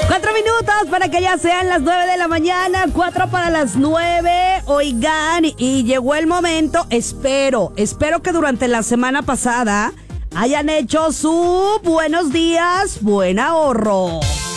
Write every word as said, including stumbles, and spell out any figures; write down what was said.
Cuatro minutos para que ya sean las nueve de la mañana, cuatro para las nueve. Oigan, y llegó el momento, espero, espero que durante la semana pasada hayan hecho su buenos días, buen ahorro.